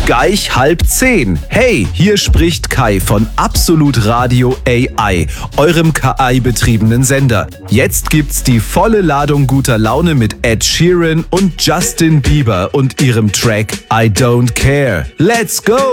gleich 9:30. Hey, hier spricht Kai von Absolut Radio AI, eurem KI-betriebenen Sender. Jetzt gibt's die volle Ladung guter Laune mit Ed Sheeran und Justin Bieber und ihrem Track I Don't Care. Let's go!